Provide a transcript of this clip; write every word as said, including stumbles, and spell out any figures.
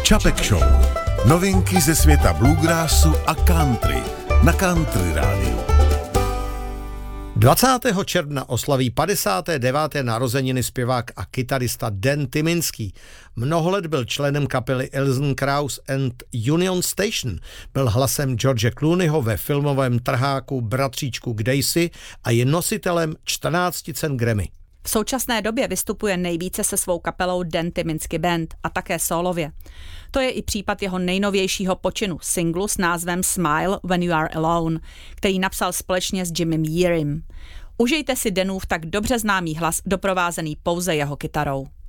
Čapek Show. Novinky ze světa bluegrassu a country na Country Rádiu. dvacátého června oslaví padesáté deváté narozeniny zpěvák a kytarista Dan Tyminský. Mnoho let byl členem kapely Alison Krauss and Union Station. Byl hlasem George Clooneyho ve filmovém trháku Bratříčku kdejsi a je nositelem čtrnácti cen Grammy. V současné době vystupuje nejvíce se svou kapelou Dan Tyminsky Band a také sólově. To je i případ jeho nejnovějšího počinu, singlu s názvem Smile When You Are Alone, který napsal společně s Jimmym Yearem. Užijte si Danův tak dobře známý hlas, doprovázený pouze jeho kytarou.